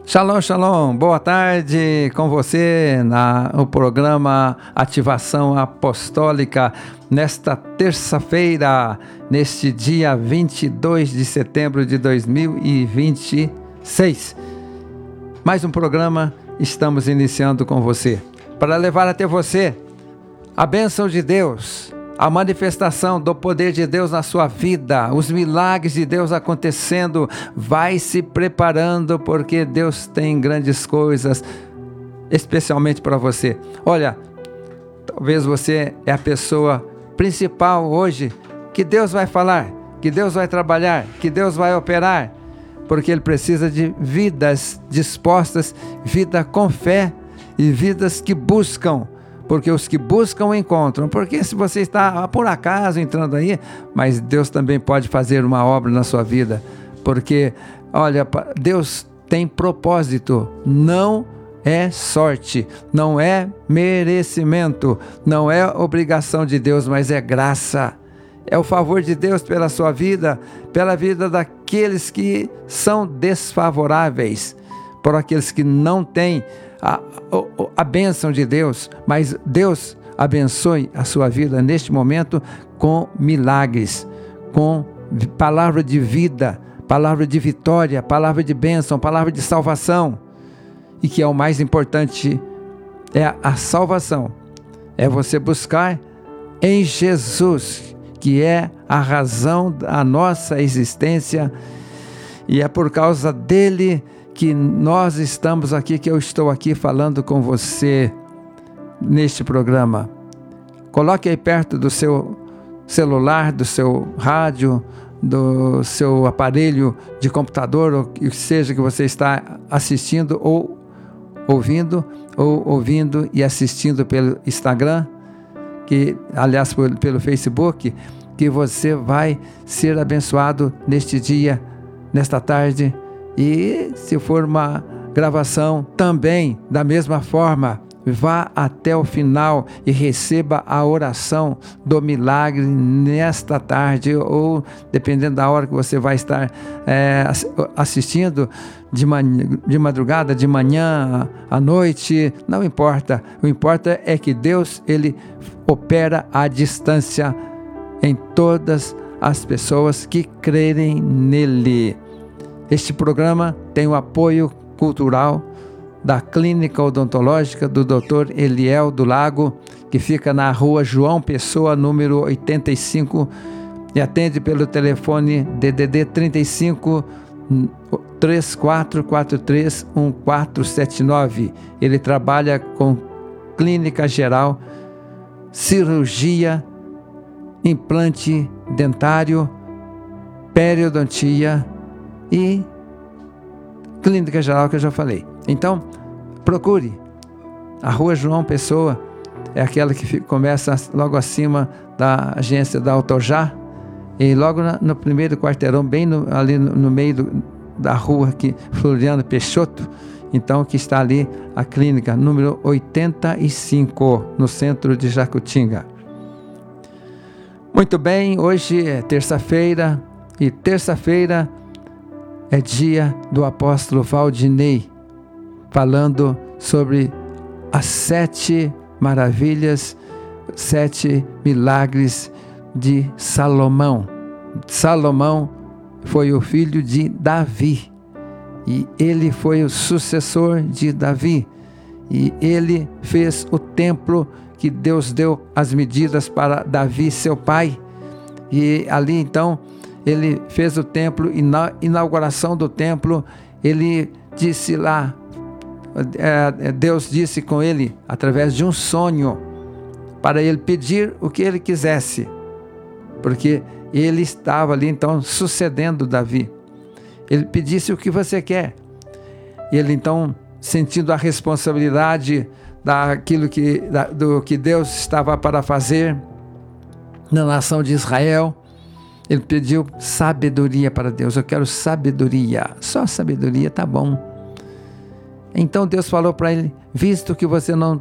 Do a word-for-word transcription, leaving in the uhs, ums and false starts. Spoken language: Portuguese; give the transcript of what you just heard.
Shalom, shalom, boa tarde com você na, no programa Ativação Apostólica, nesta terça-feira, neste dia vinte e dois de setembro de dois mil e vinte e seis. Mais um programa estamos iniciando com você, para levar até você a bênção de Deus, a manifestação do poder de Deus na sua vida, os milagres de Deus acontecendo. Vai se preparando, porque Deus tem grandes coisas, especialmente para você. Olha, talvez você é a pessoa principal hoje que Deus vai falar, que Deus vai trabalhar, que Deus vai operar, porque Ele precisa de vidas dispostas, vida com fé e vidas que buscam. Porque os que buscam encontram. Porque se você está por acaso entrando aí, mas Deus também pode fazer uma obra na sua vida. Porque, olha, Deus tem propósito, não é sorte, não é merecimento, não é obrigação de Deus, mas é graça. É o favor de Deus pela sua vida, pela vida daqueles que são desfavoráveis, por aqueles que não têm A, a, a bênção de Deus, mas Deus abençoe a sua vida neste momento com milagres, com palavra de vida, palavra de vitória, palavra de bênção, palavra de salvação. E que é o mais importante, é a, a salvação, é você buscar em Jesus, que é a razão da nossa existência, e é por causa dele que nós estamos aqui, que eu estou aqui falando com você neste programa. Coloque aí perto do seu celular, do seu rádio, do seu aparelho de computador, ou que seja que você está assistindo ou ouvindo, ou ouvindo e assistindo pelo Instagram, que, aliás, pelo Facebook, que você vai ser abençoado neste dia, nesta tarde. E se for uma gravação, também da mesma forma, vá até o final e receba a oração do milagre nesta tarde, ou dependendo da hora que você vai estar é, assistindo, de, man- de madrugada, de manhã, à noite, não importa. O importa é que Deus, Ele opera à distância em todas as pessoas que crerem nele. Este programa tem o apoio cultural da Clínica Odontológica do doutor Eliel do Lago, que fica na rua João Pessoa, número oitenta e cinco, e atende pelo telefone D D D trinta e cinco, três quatro quatro três, um quatro sete nove. Ele trabalha com clínica geral, cirurgia, implante dentário, periodontia e clínica geral, que eu já falei. Então, procure. A rua João Pessoa é aquela que fica, começa logo acima da agência da Autojá, e logo na, no primeiro quarteirão, bem no, ali no, no meio do, da rua aqui, Floriano Peixoto. Então, que está ali a clínica número oitenta e cinco, no centro de Jacutinga. Muito bem, hoje é terça-feira, e terça-feira é dia do apóstolo Valdinei, falando sobre as sete maravilhas, sete milagres de Salomão. Salomão foi o filho de Davi, e ele foi o sucessor de Davi, e ele fez o templo que Deus deu as medidas para Davi, seu pai, e ali então ele fez o templo, e na inauguração do templo, ele disse lá, Deus disse com ele, através de um sonho, para ele pedir o que ele quisesse, porque ele estava ali então sucedendo Davi. Ele pedisse o que você quer. Ele então, sentindo a responsabilidade daquilo que, da, do que Deus estava para fazer na nação de Israel, ele pediu sabedoria para Deus. Eu quero sabedoria, só sabedoria, tá bom. Então Deus falou para ele, visto que você não